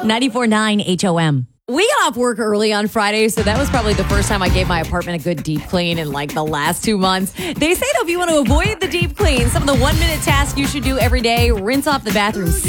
94.9 HOM. We got off work early on Friday, so that was probably the first time I gave my apartment a good deep clean in like the last 2 months. They say, though, if you want to avoid the deep clean, some of the 1-minute tasks you should do every day: rinse off the bathroom